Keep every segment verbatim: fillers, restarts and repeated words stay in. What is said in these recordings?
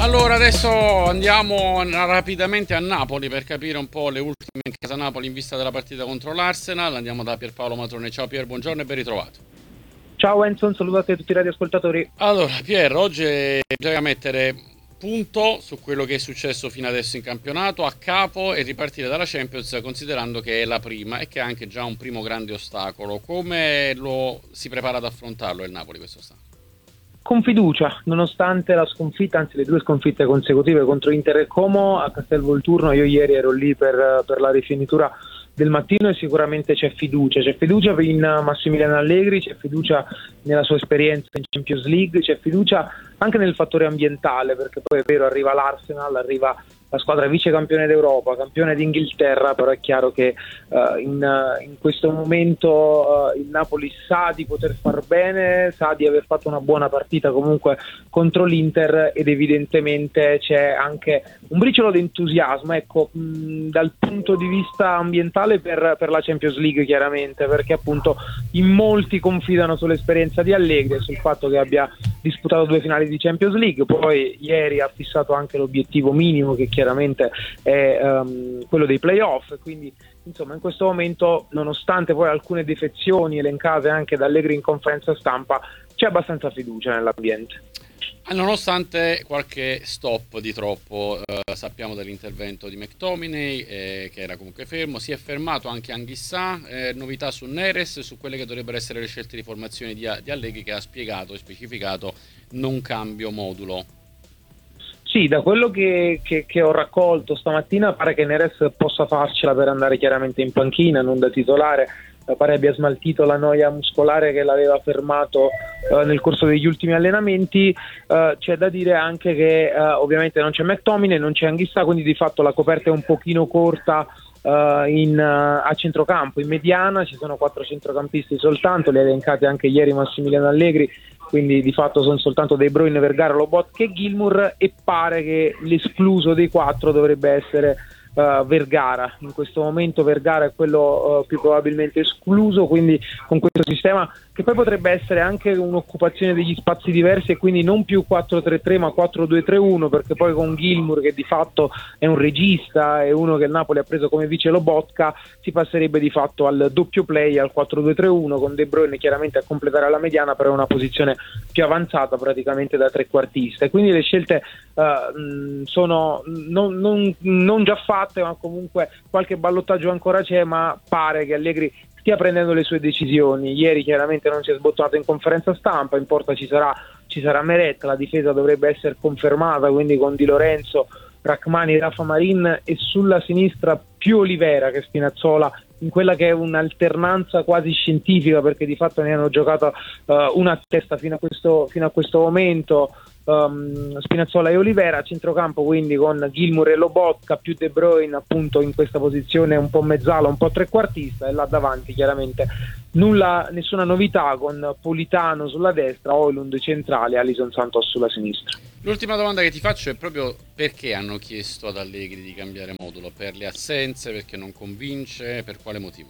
Allora, adesso andiamo rapidamente a Napoli per capire un po' le ultime in casa Napoli in vista della partita contro l'Arsenal. Andiamo da Pierpaolo Matrone. Ciao Pier, buongiorno e ben ritrovato. Ciao Enzo, un saluto a te e a tutti i radioascoltatori. Allora, Pier, oggi bisogna mettere punto su quello che è successo fino adesso in campionato, a capo, e ripartire dalla Champions considerando che è la prima e che è anche già un primo grande ostacolo. Come lo si prepara ad affrontarlo il Napoli questo ostacolo? Con fiducia, nonostante la sconfitta, anzi le due sconfitte consecutive contro Inter e Como a Castelvolturno. Io ieri ero lì per, per la rifinitura del mattino e sicuramente c'è fiducia, c'è fiducia in Massimiliano Allegri, c'è fiducia nella sua esperienza in Champions League, c'è fiducia anche nel fattore ambientale, perché poi è vero, arriva l'Arsenal, arriva la squadra vice campione d'Europa, campione d'Inghilterra, però è chiaro che uh, in, uh, in questo momento uh, il Napoli sa di poter far bene, sa di aver fatto una buona partita comunque contro l'Inter ed evidentemente c'è anche un briciolo di entusiasmo, ecco, mh, dal punto di vista ambientale per, per la Champions League chiaramente, perché appunto in molti confidano sull'esperienza di Allegri e sul fatto che abbia disputato due finali di Champions League, poi ieri ha fissato anche l'obiettivo minimo che chiaramente è um, quello dei playoff, quindi insomma in questo momento, nonostante poi alcune defezioni elencate anche da Allegri in conferenza stampa, c'è abbastanza fiducia nell'ambiente. Nonostante qualche stop di troppo, eh, sappiamo dell'intervento di McTominay eh, che era comunque fermo, si è fermato anche Anghissà, eh, novità su Neres, su quelle che dovrebbero essere le scelte di formazione di, di Allegri, che ha spiegato e specificato non cambio modulo. Sì, da quello che, che, che ho raccolto stamattina pare che Neres possa farcela per andare chiaramente in panchina, non da titolare. Pare abbia smaltito la noia muscolare che l'aveva fermato uh, nel corso degli ultimi allenamenti. Uh, c'è da dire anche che uh, ovviamente non c'è McTominay, non c'è Anghissà, quindi di fatto la coperta è un pochino corta uh, in, uh, a centrocampo, in mediana ci sono quattro centrocampisti soltanto, li ha elencati anche ieri Massimiliano Allegri, quindi di fatto sono soltanto De Bruyne, Vergara, Lobotka e Gilmour, e pare che l'escluso dei quattro dovrebbe essere Uh, Vergara. In questo momento Vergara è quello uh, più probabilmente escluso, quindi con questo sistema che poi potrebbe essere anche un'occupazione degli spazi diversi e quindi non più quattro tre tre ma quattro due tre uno, perché poi con Gilmour, che di fatto è un regista, è uno che il Napoli ha preso come vice Lobotka, si passerebbe di fatto al doppio play, al quattro due tre uno, con De Bruyne chiaramente a completare la mediana, però è una posizione più avanzata praticamente da trequartista, e quindi le scelte uh, sono non, non, non già fatte, ma comunque qualche ballottaggio ancora c'è, ma pare che Allegri stia prendendo le sue decisioni. Ieri chiaramente non si è sbottato in conferenza stampa, in porta ci sarà, ci sarà Meret, la difesa dovrebbe essere confermata, quindi con Di Lorenzo, Rachmani, Rafa Marin, e sulla sinistra più Olivera che Spinazzola, in quella che è un'alternanza quasi scientifica, perché di fatto ne hanno giocato uh, una a testa fino a questo, fino a questo momento. Um, Spinazzola e Olivera a centrocampo, quindi con Gilmour e Lobotka più De Bruyne appunto in questa posizione un po' mezzala, un po' trequartista, e là davanti chiaramente nulla, nessuna novità, con Politano sulla destra, Højlund centrale, Alisson Santos sulla sinistra. L'ultima domanda che ti faccio è proprio perché hanno chiesto ad Allegri di cambiare modulo? Per le assenze, perché non convince, per quale motivo?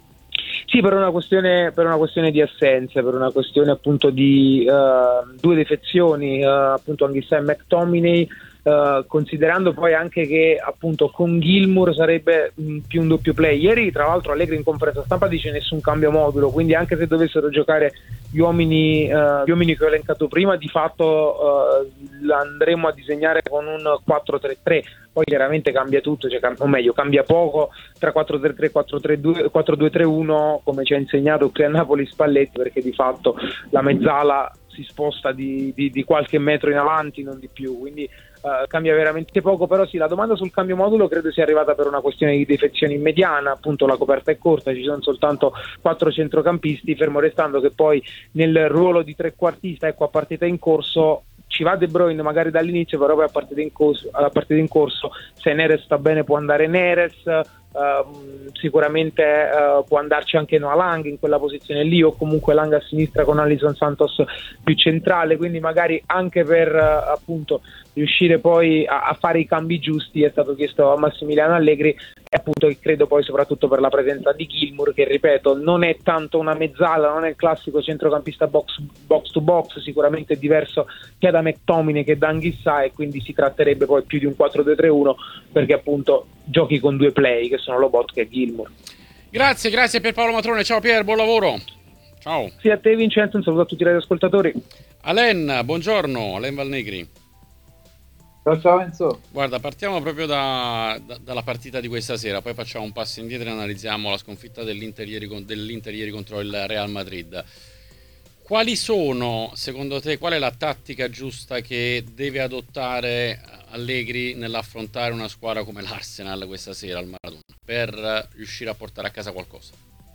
Sì, per una questione, per una questione di assenze, per una questione appunto di uh, due defezioni, uh, appunto Anghissà e McTominay, uh, considerando poi anche che appunto con Gilmour sarebbe mh, più un doppio play. Ieri tra l'altro Allegri in conferenza stampa dice nessun cambio modulo, quindi anche se dovessero giocare gli uomini, uh, gli uomini che ho elencato prima, di fatto uh, andremo a disegnare con un quattro tre tre. Poi chiaramente cambia tutto, cioè, o meglio cambia poco tra quattro tre tre e quattro due tre uno, come ci ha insegnato qui a Napoli Spalletti, perché di fatto la mezzala si sposta di, di, di qualche metro in avanti, non di più, quindi uh, cambia veramente poco. Però sì, la domanda sul cambio modulo credo sia arrivata per una questione di defezioni in mediana, appunto la coperta è corta, ci sono soltanto quattro centrocampisti, fermo restando che poi nel ruolo di trequartista, ecco, a partita in corso ci va De Bruyne magari dall'inizio, però poi a partita in corso, a partita in corso se Neres sta bene può andare Neres, uh, Uh, sicuramente uh, può andarci anche Noah Lang in quella posizione lì, o comunque Lang a sinistra con Alison Santos più centrale, quindi magari anche per uh, appunto riuscire poi a, a fare i cambi giusti è stato chiesto a Massimiliano Allegri, e appunto credo poi soprattutto per la presenza di Gilmour, che ripeto non è tanto una mezzala, non è il classico centrocampista box, box to box, sicuramente è diverso sia da McTominay che da Anguissa, e quindi si tratterebbe poi più di un quattro due tre uno, perché appunto giochi con due play che sono Lobotka e Gilmour. Grazie, grazie per Paolo Matrone, ciao Pier, buon lavoro. Ciao. Sì, a te Vincenzo, un saluto a tutti i radioascoltatori. Alen, buongiorno, Alen Valnegri. Ciao ciao Enzo. Guarda, partiamo proprio da, da, dalla partita di questa sera, poi facciamo un passo indietro e analizziamo la sconfitta dell'Inter ieri, dell'Inter ieri contro il Real Madrid. Quali sono, secondo te, qual è la tattica giusta che deve adottare Allegri nell'affrontare una squadra come l'Arsenal questa sera al Maradona per riuscire a portare a casa qualcosa?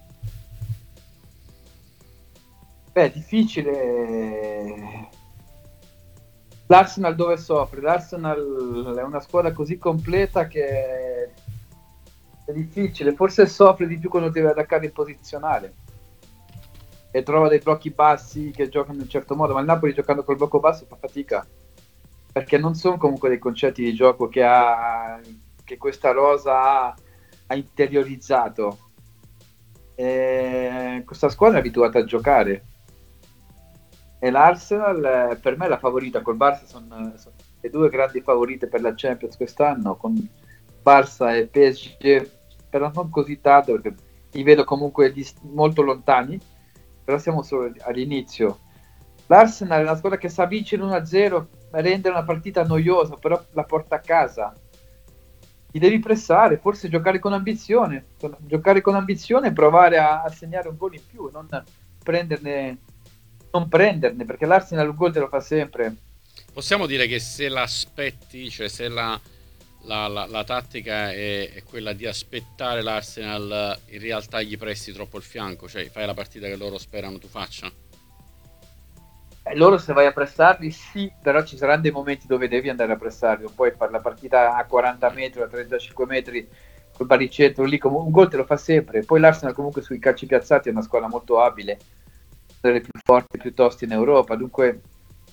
Beh, è difficile. L'Arsenal dove soffre? L'Arsenal è una squadra così completa che è difficile. Forse soffre di più quando deve attaccare in posizionale e trova dei blocchi bassi che giocano in un certo modo, ma il Napoli giocando col blocco basso fa fatica, perché non sono comunque dei concetti di gioco che, ha, che questa rosa ha, ha interiorizzato. E questa squadra è abituata a giocare, e l'Arsenal per me è la favorita. Col Barça sono, sono le due grandi favorite per la Champions quest'anno, con Barça e P S G, però non così tanto, perché li vedo comunque molto lontani, però siamo solo all'inizio. L'Arsenal è una squadra che sa vincere uno a zero, rendere una partita noiosa, però la porta a casa. Ti devi pressare, forse giocare con ambizione, giocare con ambizione e provare a, a segnare un gol in più, non prenderne, non prenderne, perché l'Arsenal un gol te lo fa sempre. Possiamo dire che se l'aspetti, cioè se la, la, la, la tattica è, è quella di aspettare l'Arsenal, in realtà gli presti troppo il fianco, cioè fai la partita che loro sperano tu faccia? Eh, loro se vai a pressarli sì, però ci saranno dei momenti dove devi andare a pressarli, non puoi fare la partita a quaranta metri o a trentacinque metri col baricentro lì, come un gol te lo fa sempre. Poi l'Arsenal comunque sui calci piazzati è una squadra molto abile, delle più forti piuttosto in Europa, dunque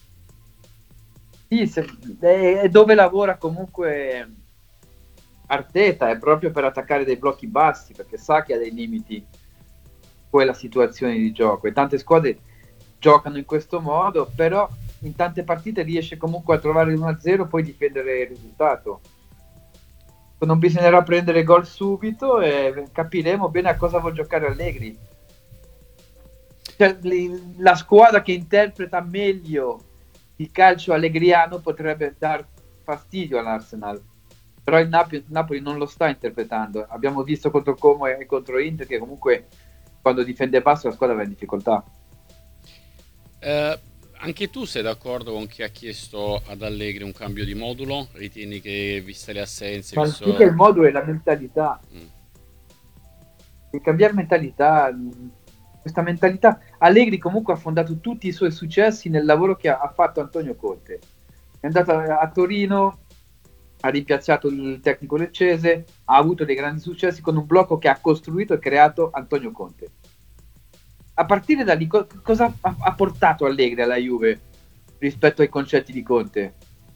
sì, se, è, è dove lavora comunque Arteta, è proprio per attaccare dei blocchi bassi, perché sa che ha dei limiti quella situazione di gioco, e tante squadre giocano in questo modo, però in tante partite riesce comunque a trovare l'uno a zero, poi difendere il risultato. Non bisognerà prendere gol subito e capiremo bene a cosa vuol giocare Allegri. Cioè, la squadra che interpreta meglio il calcio allegriano potrebbe dar fastidio all'Arsenal, però il Napoli, il Napoli non lo sta interpretando. Abbiamo visto contro Como e contro Inter che comunque quando difende basso la squadra va in difficoltà. Eh, anche tu sei d'accordo con chi ha chiesto ad Allegri un cambio di modulo? Ritieni che, viste le assenze, ma visto... più che il modulo è la mentalità. Mm. Di cambiare mentalità, questa mentalità. Allegri comunque ha fondato tutti i suoi successi nel lavoro che ha, ha fatto Antonio Conte. È andato a, a Torino, ha rimpiazzato il tecnico leccese, ha avuto dei grandi successi con un blocco che ha costruito e creato Antonio Conte. A partire da lì, co- cosa ha, ha portato Allegri alla Juve rispetto ai concetti di Conte?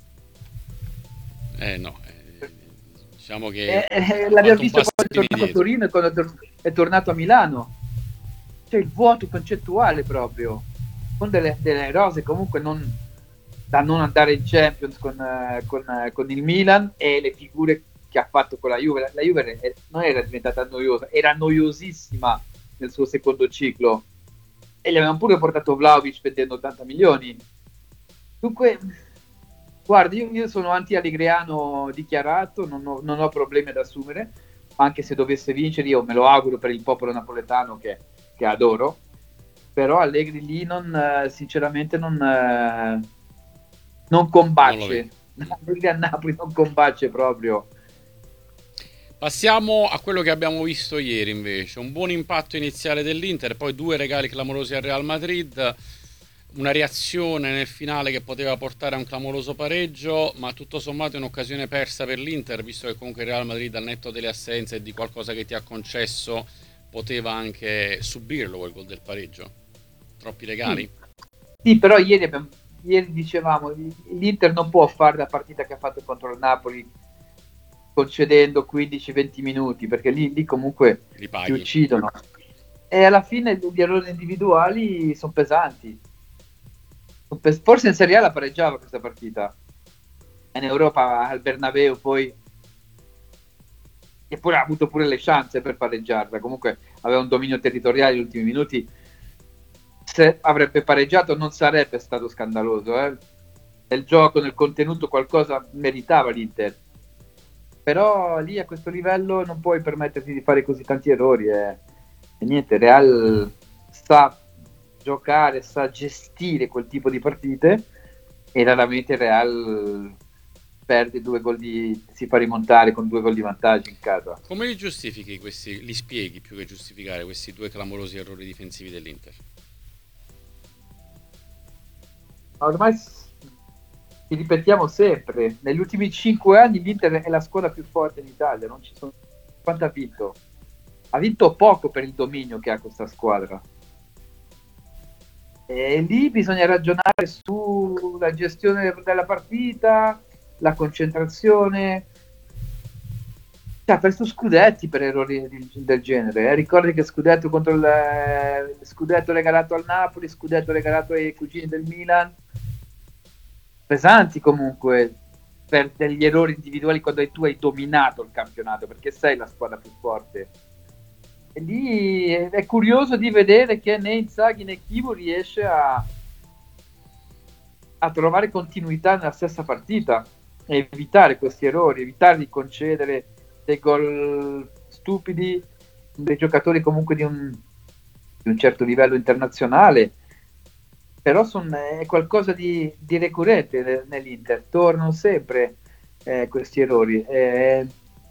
Eh no, eh, diciamo che... Eh, eh, l'abbiamo visto quando è tornato a dietro. Torino e quando è, tor- è tornato a Milano. C'è il vuoto concettuale proprio, con delle, delle rose comunque non, da non andare in Champions con, eh, con, eh, con il Milan, e le figure che ha fatto con la Juve. La, la Juve è, non era diventata noiosa, era noiosissima nel suo secondo ciclo, e gli avevano pure portato Vlahovic spendendo ottanta milioni. Dunque, guarda, io, io sono anti-allegriano dichiarato, non ho, non ho problemi ad assumere, anche se dovesse vincere, io me lo auguro per il popolo napoletano che, che adoro, però Allegri lì non, eh, sinceramente non, eh, non combace. Allegri a Napoli non combace proprio. Passiamo a quello che abbiamo visto ieri invece, un buon impatto iniziale dell'Inter, poi due regali clamorosi al Real Madrid, una reazione nel finale che poteva portare a un clamoroso pareggio, ma tutto sommato è un'occasione persa per l'Inter, visto che comunque il Real Madrid, al netto delle assenze e di qualcosa che ti ha concesso, poteva anche subirlo quel gol del pareggio. Troppi regali? Sì, sì, però ieri, abbiamo, ieri dicevamo l'Inter non può fare la partita che ha fatto contro il Napoli concedendo quindici venti minuti, perché lì, lì comunque ti uccidono, e alla fine gli errori individuali sono pesanti. Forse in Serie A la pareggiava questa partita, in Europa al Bernabeu poi, eppure ha avuto pure le chance per pareggiarla, comunque aveva un dominio territoriale negli ultimi minuti. Se avrebbe pareggiato non sarebbe stato scandaloso, eh? Nel gioco, nel contenuto qualcosa meritava l'Inter, però lì a questo livello non puoi permetterti di fare così tanti errori, eh. E niente, Real sta giocare, sa gestire quel tipo di partite, e raramente il Real perde due gol di, si fa rimontare con due gol di vantaggio in casa. Come li giustifichi questi, li spieghi più che giustificare questi due clamorosi errori difensivi dell'Inter? Ormai ci ripetiamo sempre, negli ultimi cinque anni l'Inter è la squadra più forte in Italia, non ci sono. Quanto ha vinto? Ha vinto poco per il dominio che ha questa squadra. E lì bisogna ragionare sulla gestione della partita, la concentrazione. Ha perso scudetti per errori del genere. Eh? Ricordi che scudetto contro il scudetto regalato al Napoli, scudetto regalato ai cugini del Milan, pesanti comunque per degli errori individuali quando tu hai dominato il campionato, perché sei la squadra più forte. E lì è curioso di vedere che né Inzaghi né Chievo riesce a, a trovare continuità nella stessa partita e evitare questi errori, evitare di concedere dei gol stupidi, dei giocatori comunque di un, di un certo livello internazionale, però son, è qualcosa di, di ricorrente nell'Inter, tornano sempre eh, questi errori. Eh,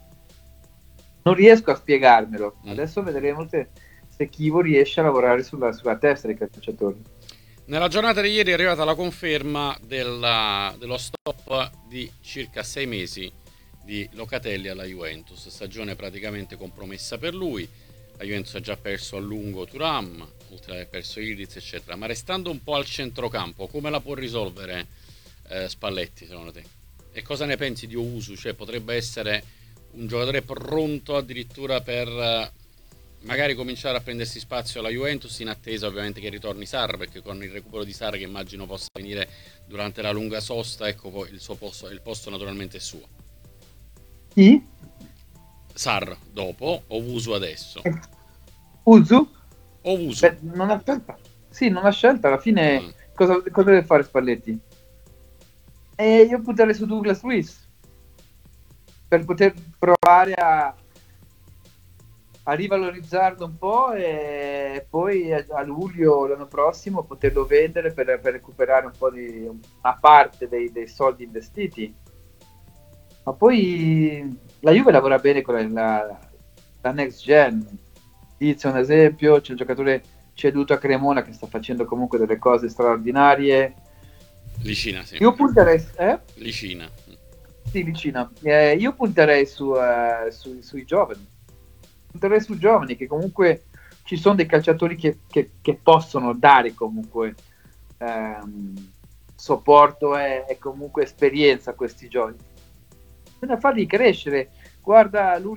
non riesco a spiegarmelo. Adesso vedremo se, se Chievo riesce a lavorare sulla, sulla testa dei calciatori. Nella giornata di ieri è arrivata la conferma della, dello stop di circa sei mesi di Locatelli alla Juventus, stagione praticamente compromessa per lui. La Juventus ha già perso a lungo Thuram, oltre ad aver perso Ildiz, eccetera. Ma restando un po' al centrocampo, come la può risolvere eh, Spalletti, secondo te? E cosa ne pensi di Owusu? Cioè, potrebbe essere un giocatore pronto addirittura per eh, magari cominciare a prendersi spazio alla Juventus, in attesa ovviamente che ritorni Sarr, perché con il recupero di Sarr, che immagino possa venire durante la lunga sosta, ecco, poi il suo posto, il posto naturalmente è suo. Chi? Sarr dopo, Owusu adesso. Uzu? Owusu. Beh, non ha scelta. Sì, non ha scelta, alla fine mm. cosa, cosa deve fare Spalletti? E io punterei su Douglas Luiz per poter provare a, a rivalorizzarlo un po' e poi a, a luglio l'anno prossimo poterlo vendere per, per recuperare un po' di una parte dei, dei soldi investiti. Ma poi la Juve lavora bene con la, la next gen. Diz è un esempio, c'è il giocatore ceduto a Cremona che sta facendo comunque delle cose straordinarie. Vicina, sì. Io punterei eh? Vicina. Sì, vicina. Eh, io punterei su, uh, su, sui giovani. Punterei sui giovani, che comunque ci sono dei calciatori che, che, che possono dare comunque ehm, supporto e, e comunque esperienza a questi giovani. Bisogna farli crescere. Guarda, lui